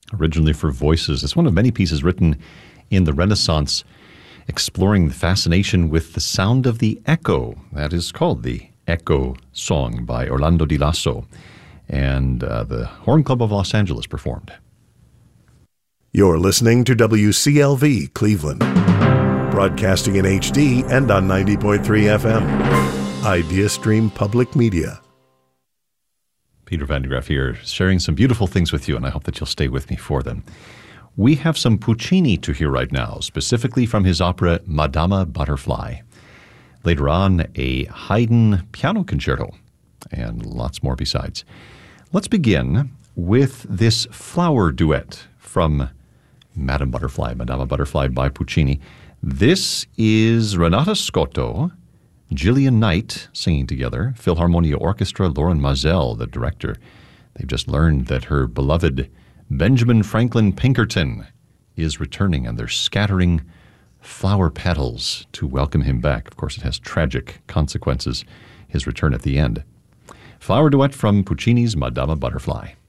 originally for voices. It's one of many pieces written in the Renaissance, exploring the fascination with the sound of the echo. That is called the Echo Song by Orlando Di Lasso. And the Horn Club of Los Angeles performed. You're listening to WCLV Cleveland, broadcasting in HD and on 90.3 FM. IdeaStream Public Media. Peter Van de Graaff here, sharing some beautiful things with you, and I hope that you'll stay with me for them. We have some Puccini to hear right now, specifically from his opera Madama Butterfly. Later on, a Haydn piano concerto, and lots more besides. Let's begin with this flower duet from Madame Butterfly, Madama Butterfly by Puccini. This is Renata Scotto, Gillian Knight singing together, Philharmonia Orchestra, Lauren Mazel, the director. They've just learned that her beloved Benjamin Franklin Pinkerton is returning, and they're scattering flower petals to welcome him back. Of course, it has tragic consequences, his return at the end. Flower duet from Puccini's Madama Butterfly.